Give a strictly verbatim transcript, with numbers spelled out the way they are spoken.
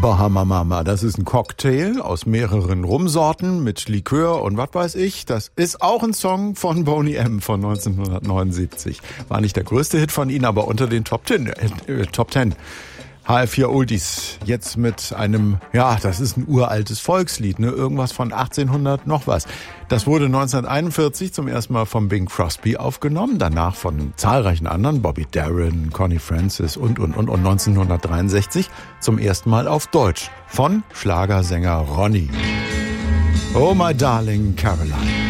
Bahama Mama, das ist ein Cocktail aus mehreren Rumsorten mit Likör und was weiß ich. Das ist auch ein Song von Boney M. von neunzehnhundertneunundsiebzig. War nicht der größte Hit von ihnen, aber unter den Top Ten. Äh, Top Ten. H F vier Oldies, jetzt mit einem, ja, das ist ein uraltes Volkslied, ne, irgendwas von achtzehnhundert noch was. Das wurde neunzehnhunderteinundvierzig zum ersten Mal von Bing Crosby aufgenommen, danach von zahlreichen anderen, Bobby Darin, Connie Francis und, und, und, und neunzehnhundertdreiundsechzig zum ersten Mal auf Deutsch von Schlagersänger Ronny. Oh my darling Caroline.